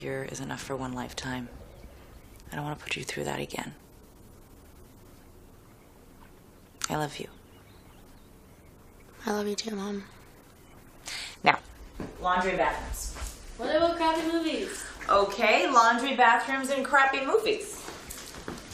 Year is enough for one lifetime. I don't want to put you through that again. I love you. I love you too, Mom. Now, laundry and bathrooms. What about crappy movies? Okay, laundry, bathrooms, and crappy movies.